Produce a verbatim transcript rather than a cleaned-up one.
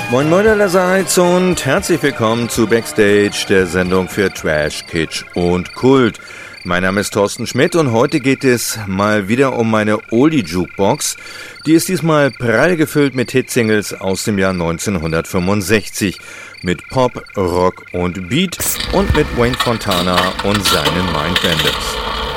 Moin Moin allerseits und herzlich willkommen zu Backstage, der Sendung für Trash, Kitsch und Kult. Mein Name ist Thorsten Schmidt und heute geht es mal wieder um meine Oldie-Jukebox. Die ist diesmal prall gefüllt mit Hitsingles aus dem Jahr neunzehnhundertfünfundsechzig. Mit Pop, Rock und Beat und mit Wayne Fontana und seinen Mindbenders.